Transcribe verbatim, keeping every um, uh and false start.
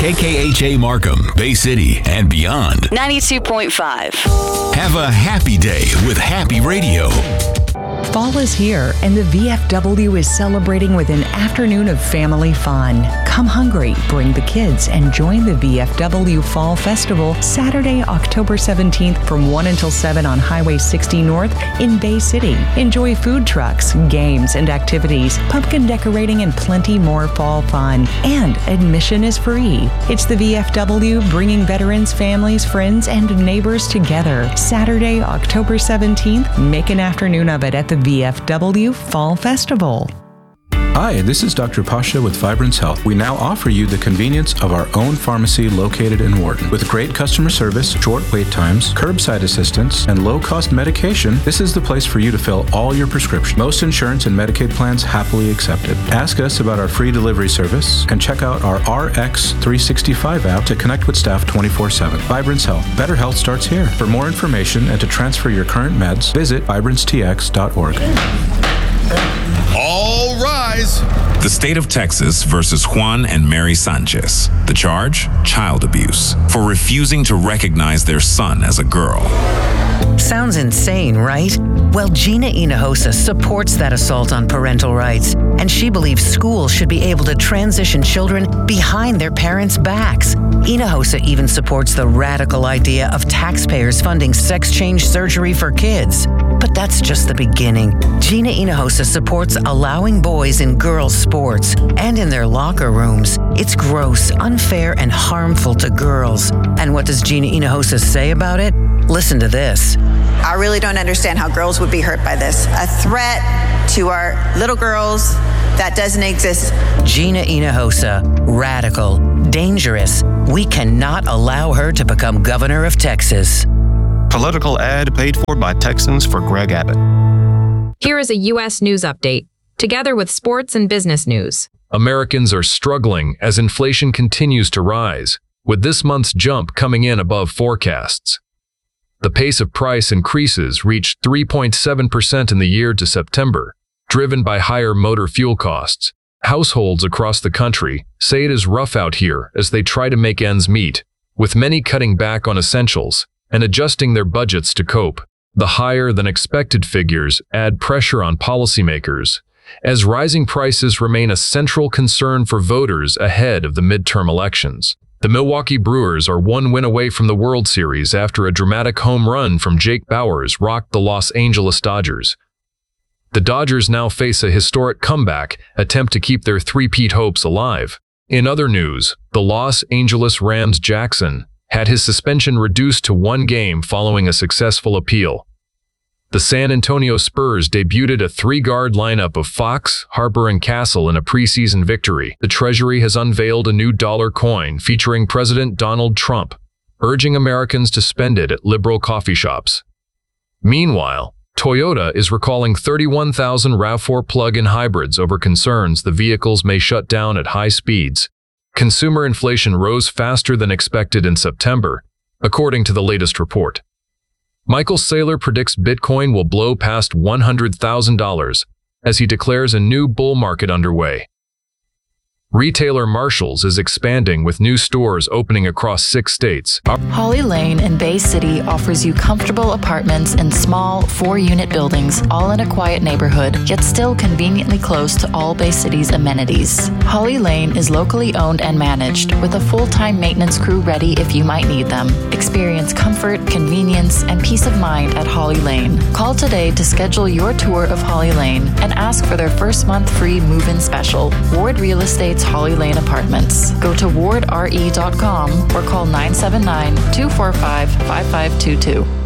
K K H A Markham, Bay City, and beyond. ninety-two point five. Have a happy day with Happy Radio. Fall is here, and the V F W is celebrating with an afternoon of family fun. Come hungry, bring the kids, and join the V F W Fall Festival Saturday, October seventeenth from one until seven on Highway sixty North in Bay City. Enjoy food trucks, games and activities, pumpkin decorating, and plenty more fall fun. And admission is free. It's the V F W bringing veterans, families, friends, and neighbors together. Saturday, October seventeenth. Make an afternoon of it at the V F W Fall Festival. Hi, this is Doctor Pasha with Vibrance Health. We now offer you the convenience of our own pharmacy located in Wharton. With great customer service, short wait times, curbside assistance, and low-cost medication, this is the place for you to fill all your prescriptions. Most insurance and Medicaid plans happily accepted. Ask us about our free delivery service and check out our R X three sixty-five app to connect with staff twenty-four seven. Vibrance Health. Better health starts here. For more information and to transfer your current meds, visit vibrance t x dot org. All rise. The state of Texas versus Juan and Mary Sanchez. The charge? Child abuse for refusing to recognize their son as a girl. Sounds insane, right? Well, Gina Hinojosa supports that assault on parental rights, and she believes schools should be able to transition children behind their parents' backs. Hinojosa even supports the radical idea of taxpayers funding sex change surgery for kids. But that's just the beginning. Gina Hinojosa supports allowing boys in girls' sports and in their locker rooms. It's gross, unfair, and harmful to girls. And what does Gina Hinojosa say about it? Listen to this. I really don't understand how girls would be hurt by this. A threat to our little girls that doesn't exist. Gina Hinojosa, radical, dangerous. We cannot allow her to become governor of Texas. Political ad paid for by Texans for Greg Abbott. Here is a U S news update, together with sports and business news. Americans are struggling as inflation continues to rise, with this month's jump coming in above forecasts. The pace of price increases reached three point seven percent in the year to September, driven by higher motor fuel costs. Households across the country say it is rough out here as they try to make ends meet, with many cutting back on essentials and adjusting their budgets to cope. The higher-than-expected figures add pressure on policymakers, as rising prices remain a central concern for voters ahead of the midterm elections. The Milwaukee Brewers are one win away from the World Series after a dramatic home run from Jake Bauers rocked the Los Angeles Dodgers. The Dodgers now face a historic comeback attempt to keep their three-peat hopes alive. In other news, the Los Angeles Rams' Jackson had his suspension reduced to one game following a successful appeal. The San Antonio Spurs debuted a three-guard lineup of Fox, Harper, and Castle in a preseason victory. The Treasury has unveiled a new dollar coin featuring President Donald Trump, urging Americans to spend it at liberal coffee shops. Meanwhile, Toyota is recalling thirty-one thousand RAV four plug-in hybrids over concerns the vehicles may shut down at high speeds. Consumer inflation rose faster than expected in September, according to the latest report. Michael Saylor predicts Bitcoin will blow past one hundred thousand dollars as he declares a new bull market underway. Retailer Marshalls is expanding with new stores opening across six states. Holly Lane in Bay City offers you comfortable apartments in small, four-unit buildings, all in a quiet neighborhood, yet still conveniently close to all Bay City's amenities. Holly Lane is locally owned and managed, with a full-time maintenance crew ready if you might need them. Experience comfort, convenience, and peace of mind at Holly Lane. Call today to schedule your tour of Holly Lane and ask for their first month free move-in special. Ward Real Estate's Holly Lane Apartments. Go to ward r e dot com or call nine seven nine, two four five, five five two two.